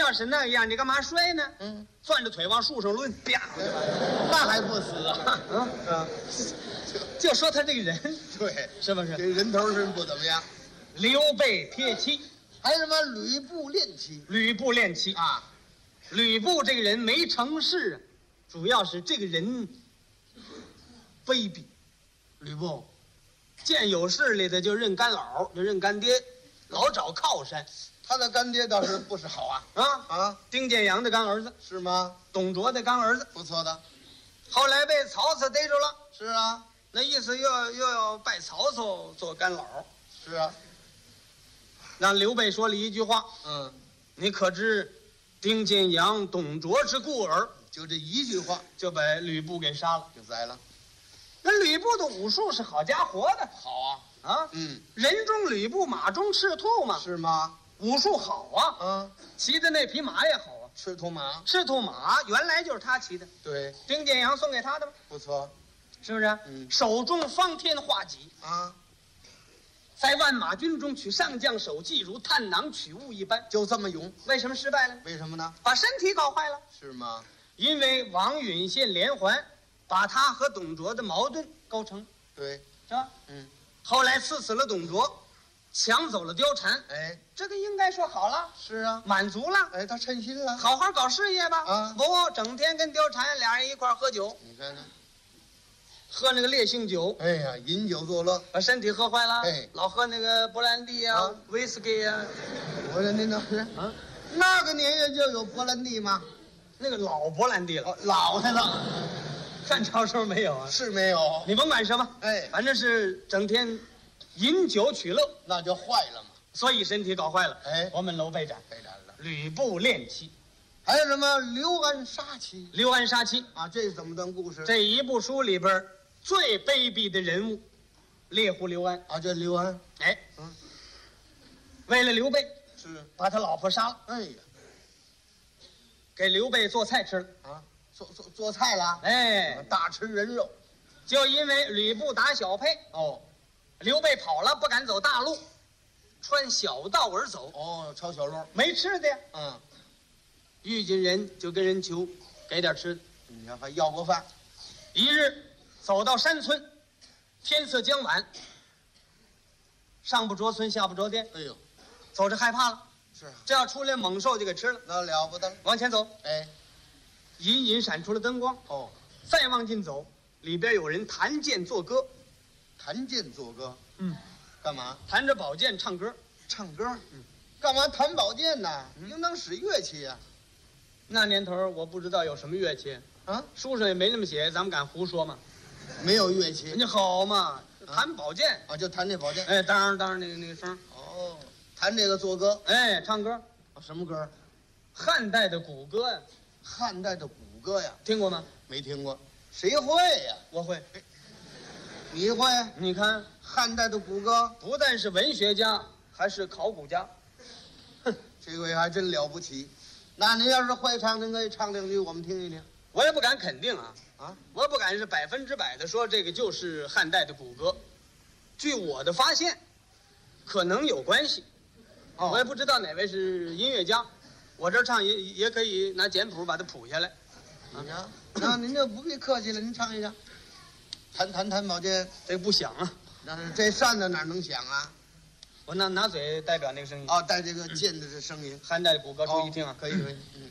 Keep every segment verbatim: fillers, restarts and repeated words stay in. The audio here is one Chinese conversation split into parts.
要是那样，你干嘛摔呢？ 嗯， 攥着腿往树上抡，啪！ 那还不死啊？ 啊啊！就说他这个人， 对， 是不是？ 这人头是不怎么样。 刘备撇妻， 还有什么吕布恋妻？ 吕布恋妻啊， 吕布这个人没成事啊，主要是这个人卑鄙。 吕布见有势力的就认干老，就认干爹，老找靠山。 他的干爹倒是不是好啊？ 啊啊， 丁建阳的干儿子， 是吗？ 董卓的干儿子， 不错的。 后来被曹操逮着了， 是啊， 那意思又要又要拜曹操做干老， 是啊。 让刘备说了一句话： 嗯， 你可知丁建阳、董卓之故耳？ 就这一句话就把吕布给杀了。 就宰了。 那吕布的武术是好家伙的好啊。 啊， 嗯， 人中吕布，马中赤兔嘛， 是吗？ 武术好啊， 啊， 骑的那匹马也好啊。 赤兔马。 赤兔马原来就是他骑的， 对， 丁建阳送给他的吗？ 不错。 是不是？ 嗯， 手中方天画戟啊， 在万马军中取上将首级，如探囊取物一般。 就这么勇。 为什么失败了？ 为什么呢？ 把身体搞坏了。 是吗？ 因为王允献连环，把他和董卓的矛盾构成， 对， 是吧？ 嗯， 后来刺死了董卓，抢走了貂蝉， 哎， 这个应该说好了， 是啊， 满足了， 哎，他称心了。 好好搞事业吧。 啊不，整天跟貂蝉俩人一块喝酒， 你看看， 喝那个烈性酒， 哎呀，饮酒作乐。 把身体喝坏了。 哎老喝那个勃兰地啊、 啊威士忌啊， 我说您那是啊， 那个年月就有勃兰地吗？ 那个老勃兰地了， 哦，老的了， 汉朝时候没有啊。 是没有。 你甭管什么， 哎， 反正是整天饮酒取乐， 那就坏了嘛。 所以身体搞坏了。 哎我们楼被斩， 被斩了。 吕布恋妻， 还有什么刘安杀妻刘安杀妻。 啊？这是怎么段故事？ 这一部书里边最卑鄙的人物，猎户刘安。 啊，这刘安哎， 嗯， 为了刘备， 是， 把他老婆杀了， 哎呀， 给刘备做菜吃了。 啊，做做做菜了， 哎， 大吃人肉。 就因为吕布打小沛， 哦刘备跑了，不敢走大路，穿小道而走， 哦，抄小路。 没吃的呀。 嗯， 遇见人就跟人求，给点吃的。 你看还要过饭。 一日走到山村，天色将晚，上不着村下不着店， 哎呦， 走着害怕了， 是啊， 这要出来猛兽就给吃了。 那了不得了。 往前走， 哎， 隐隐闪出了灯光， 哦， 再往近走，里边有人弹剑作歌， 弹剑作歌， 嗯， 干嘛？ 弹着宝剑唱歌。 唱歌。嗯，干嘛弹宝剑呢？应当使乐器呀。 那年头我不知道有什么乐器， 啊， 书上也没那么写，咱们敢胡说吗？ 没有乐器人家好嘛，弹宝剑， 啊，就弹这宝剑。 哎，当当那个那个声， 哦，弹这个作歌。 哎，唱歌， 啊什么歌？ 汉代的古歌呀， 汉代的古歌呀， 听过吗？ 没听过。谁会呀？ 我会。 你会？ 你看， 汉代的古歌， 不但是文学家，还是考古家。 这位还真了不起。那您要是会唱，您可以唱两句，我们听一听。 我也不敢肯定啊， 啊， 我也不敢是百分之百的说这个就是汉代的古歌。据我的发现，可能有关系。 哦我也不知道哪位是音乐家，我这儿唱也也可以拿简谱把它谱下来。 你瞧，那您就不必客气了，您唱一唱。弹弹弹宝剑， 这个不响啊， 那是这扇子哪能响啊？ 我拿拿嘴代表那个声音。 哦，带这个剑的这声音。 汉代的古歌，注意听啊， 可以可以。嗯。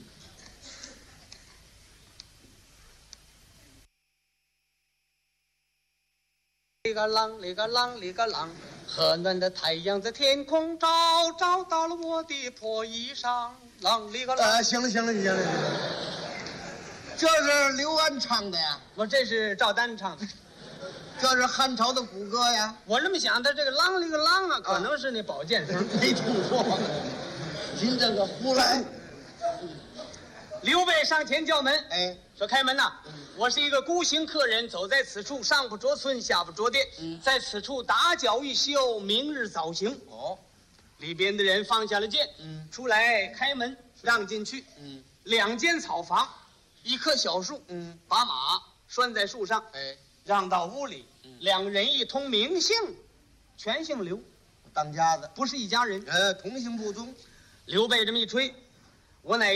里个啷里个啷里个啷，和暖的太阳在天空照，照到了我的破衣裳。啷里个啷， 啊，行了行了行了行了，这是刘安唱的呀， 我这是赵丹唱的。 这是汉朝的古歌呀。 我这么想，他这个啷里个啷啊，可能是那宝剑声。 没听说过。您这个胡来。 刘备上前叫门， 哎， 说开门呐、我是一个孤行客人，走在此处，上不着村，下不着店， 嗯在此处打搅一宿，明日早行。 哦， 里边的人放下了剑， 嗯出来开门让进去。 嗯两间草房，一棵小树， 嗯， 把马拴在树上， 哎， 让到屋里。 嗯两人一通名姓，全姓刘， 当家的， 不是一家人。 呃，同姓不宗。 刘备这么一吹， 我乃